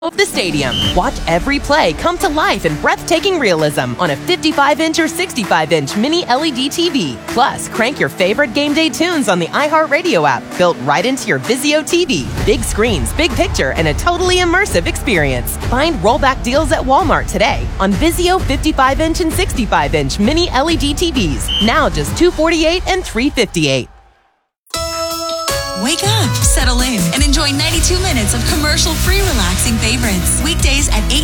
of the stadium. Watch every play come to life in breathtaking realism on a 55-inch or 65-inch mini LED TV. Plus, crank your favorite game day tunes on the iHeartRadio app, built right into your Vizio TV. Big screens, big picture, and a totally immersive experience. Find rollback deals at Walmart today on Vizio 55-inch and 65-inch mini LED TVs. Now just $248 and $358. Wake up, settle in, and enjoy 92 minutes of commercial-free relaxing favorites. Weekdays at 8